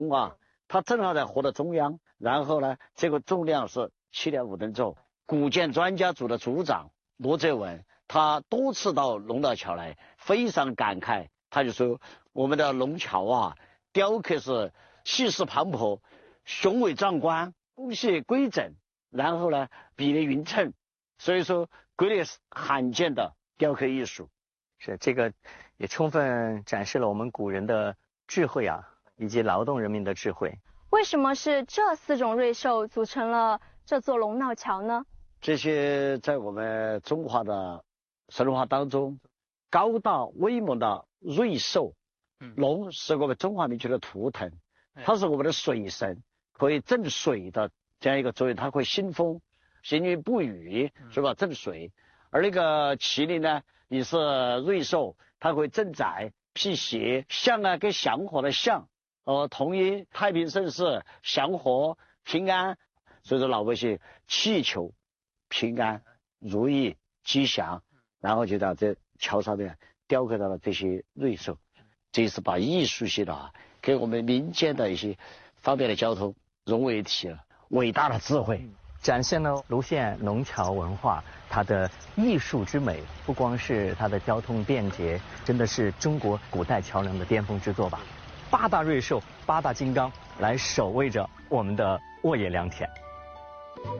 啊，它正好在河的中央，然后呢，这个重量是7.5吨重。古建专家组的组长罗泽文，他多次到龙道桥来，非常感慨，他就说我们的龙桥啊，雕刻是气势磅礴、雄伟壮观，工序规整，然后呢比例匀称，所以说国内罕见的雕刻艺术。 是这个也充分展示了我们古人的智慧啊，以及劳动人民的智慧。 为什么是这4种瑞兽组成了这座龙闹桥呢？ 这些在我们中华的神话当中，高大威猛的瑞兽，龙是我们中华民族的图腾，它是我们的水神，可以镇水的这样一个作用，它会兴风，行云布雨，是吧？镇水。而那个麒麟呢，也是瑞兽，它会镇宅、辟邪。象呢，跟祥和的象，同音太平盛世、祥和、平安。所以说老百姓祈求平安、如意、吉祥，然后就在这桥上面雕刻到了这些瑞兽。这是把艺术性的跟我们民间的一些方便的交通融为一体了，伟大的智慧。 展现了泸县龙桥文化它的艺术之美，不光是它的交通便捷，真的是中国古代桥梁的巅峰之作吧。8大瑞兽、8大金刚来守卫着我们的沃野良田。